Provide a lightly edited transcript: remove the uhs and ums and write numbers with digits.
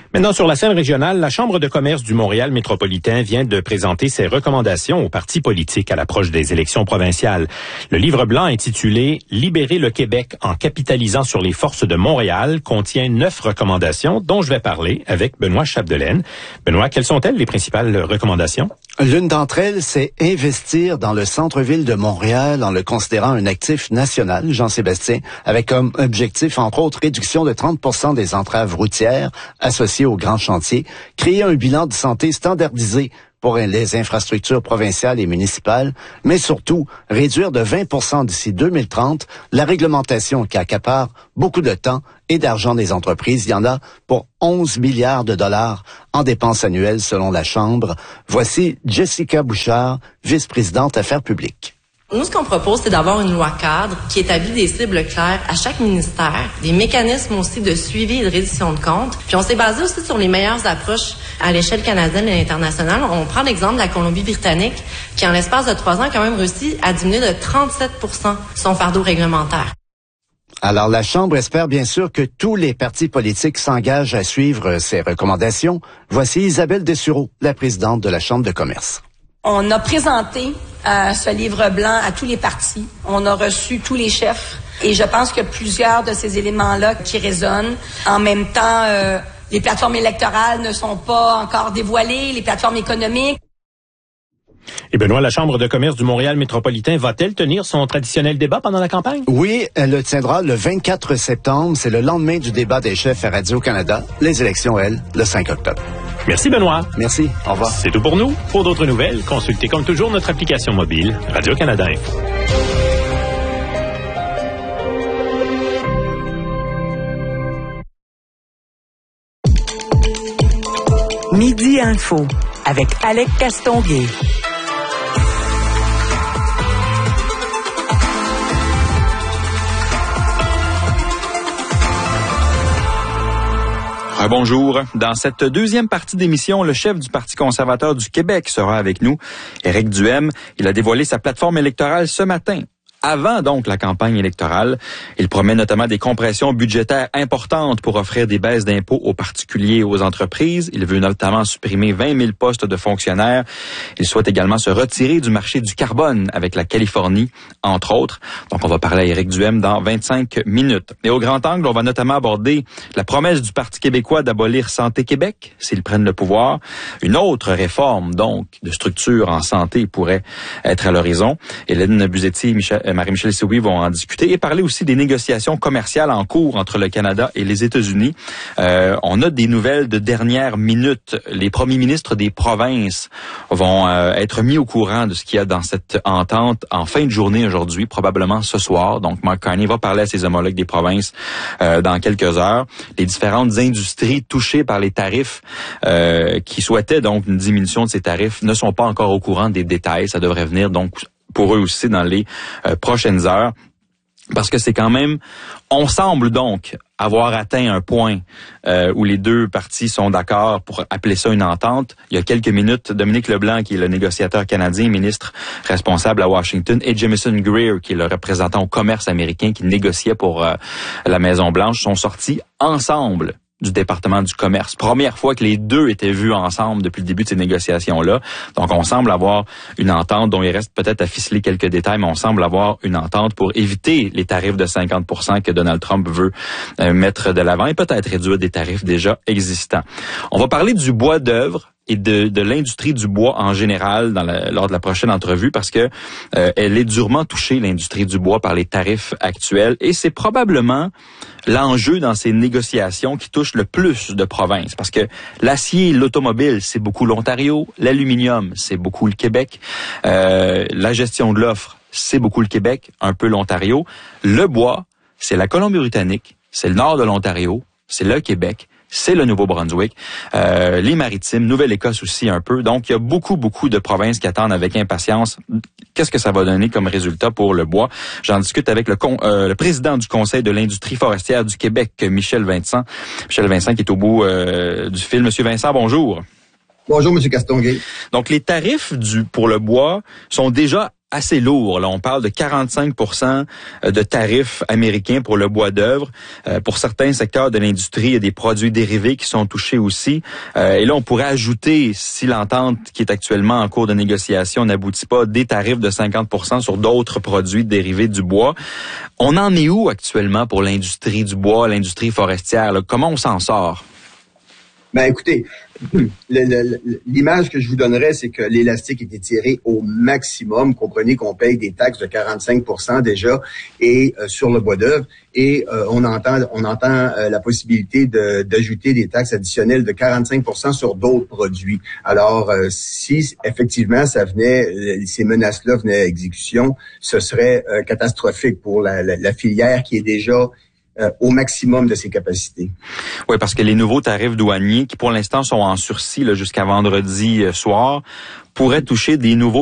Maintenant, sur la scène régionale, la Chambre de commerce du Montréal métropolitain vient de présenter ses recommandations aux partis politiques à l'approche des élections provinciales. Le livre blanc intitulé « Libérer le Québec en capitalisant sur les forces de Montréal » contient 9 recommandations dont je vais parler avec Benoît Chapdelaine. Benoît, quelles sont-elles les principales recommandations? L'une d'entre elles, c'est investir dans le centre-ville de Montréal en le considérant un actif national, Jean-Sébastien, avec comme objectif, entre autres, réduction de 30% des entraves routières associées aux grands chantiers, créer un bilan de santé standardisé pour les infrastructures provinciales et municipales, mais surtout réduire de 20% d'ici 2030 la réglementation qui accapare beaucoup de temps et d'argent des entreprises. Il y en a pour 11 milliards de dollars en dépenses annuelles selon la Chambre. Voici Jessica Bouchard, vice-présidente Affaires publiques. Nous, ce qu'on propose, c'est d'avoir une loi cadre qui établit des cibles claires à chaque ministère, des mécanismes aussi de suivi et de reddition de comptes. Puis on s'est basé aussi sur les meilleures approches à l'échelle canadienne et internationale. On prend l'exemple de la Colombie-Britannique qui, en l'espace de 3 ans, a quand même réussi à diminuer de 37% son fardeau réglementaire. Alors, la Chambre espère bien sûr que tous les partis politiques s'engagent à suivre ces recommandations. Voici Isabelle Dessureau, la présidente de la Chambre de commerce. On a présenté ce livre blanc à tous les partis. On a reçu tous les chefs. Et je pense que plusieurs de ces éléments-là qui résonnent. En même temps, les plateformes électorales ne sont pas encore dévoilées, les plateformes économiques. Et Benoît, la Chambre de commerce du Montréal métropolitain va-t-elle tenir son traditionnel débat pendant la campagne? Oui, elle le tiendra le 24 septembre. C'est le lendemain du débat des chefs à Radio-Canada. Les élections, elles, le 5 octobre. Merci Benoît. Merci, au revoir. C'est tout pour nous. Pour d'autres nouvelles, consultez comme toujours notre application mobile Radio-Canada Info. Midi Info avec Alec Castonguay. Bonjour. Dans cette deuxième partie d'émission, le chef du Parti conservateur du Québec sera avec nous, Éric Duhaime. Il a dévoilé sa plateforme électorale ce matin. Avant donc la campagne électorale, il promet notamment des compressions budgétaires importantes pour offrir des baisses d'impôts aux particuliers et aux entreprises. Il veut notamment supprimer 20 000 postes de fonctionnaires. Il souhaite également se retirer du marché du carbone avec la Californie, entre autres. Donc on va parler à Éric Duhaime dans 25 minutes. Et au grand angle, on va notamment aborder la promesse du Parti québécois d'abolir Santé Québec, s'ils prennent le pouvoir. Une autre réforme, donc, de structure en santé pourrait être à l'horizon. Hélène Buzetti et Marie-Michel Sioui vont en discuter et parler aussi des négociations commerciales en cours entre le Canada et les États-Unis. On a des nouvelles de dernière minute. Les premiers ministres des provinces vont être mis au courant de ce qu'il y a dans cette entente en fin de journée aujourd'hui, probablement ce soir. Donc, Mark Carney va parler à ses homologues des provinces dans quelques heures. Les différentes industries touchées par les tarifs qui souhaitaient donc une diminution de ces tarifs ne sont pas encore au courant des détails. Ça devrait venir donc pour eux aussi dans les prochaines heures. Parce que c'est quand même, on semble donc avoir atteint un point où les deux parties sont d'accord pour appeler ça une entente. Il y a quelques minutes, Dominique Leblanc, qui est le négociateur canadien, ministre responsable à Washington, et Jamieson Greer, qui est le représentant au commerce américain qui négociait pour la Maison-Blanche, sont sortis ensemble du département du commerce. Première fois que les deux étaient vus ensemble depuis le début de ces négociations-là. Donc, on semble avoir une entente dont il reste peut-être à ficeler quelques détails, mais on semble avoir une entente pour éviter les tarifs de 50% que Donald Trump veut mettre de l'avant et peut-être réduire des tarifs déjà existants. On va parler du bois d'œuvre et de l'industrie du bois en général lors de la prochaine entrevue parce que elle est durement touchée, l'industrie du bois, par les tarifs actuels et c'est probablement l'enjeu dans ces négociations qui touche le plus de provinces parce que l'acier, l'automobile, c'est beaucoup l'Ontario, l'aluminium, c'est beaucoup le Québec, la gestion de l'offre, c'est beaucoup le Québec, un peu l'Ontario, le bois, c'est la Colombie-Britannique, c'est le nord de l'Ontario, c'est le Québec, c'est le Nouveau-Brunswick, les Maritimes, Nouvelle-Écosse aussi un peu. Donc, il y a beaucoup de provinces qui attendent avec impatience. Qu'est-ce que ça va donner comme résultat pour le bois? J'en discute avec le président du Conseil de l'industrie forestière du Québec, Michel Vincent. Michel Vincent qui est au bout du fil. Monsieur Vincent, bonjour. Bonjour, Monsieur Castonguay. Donc, les tarifs pour le bois sont déjà assez lourd. Là, on parle de 45% de tarifs américains pour le bois d'œuvre. Pour certains secteurs de l'industrie, il y a des produits dérivés qui sont touchés aussi. Et là, on pourrait ajouter, si l'entente qui est actuellement en cours de négociation n'aboutit pas, des tarifs de 50% sur d'autres produits dérivés du bois. On en est où actuellement pour l'industrie du bois, l'industrie forestière, là? Comment on s'en sort? Ben écoutez, l'image que je vous donnerais, c'est que l'élastique est étiré au maximum. Comprenez qu'on paye des taxes de 45% déjà et sur le bois d'œuvre, et on entend la possibilité d'ajouter des taxes additionnelles de 45% sur d'autres produits. Alors, si effectivement ces menaces-là venaient à exécution, ce serait catastrophique pour la filière qui est déjà au maximum de ses capacités. Oui, parce que les nouveaux tarifs douaniers, qui pour l'instant sont en sursis là, jusqu'à vendredi soir, pourraient toucher des nouveaux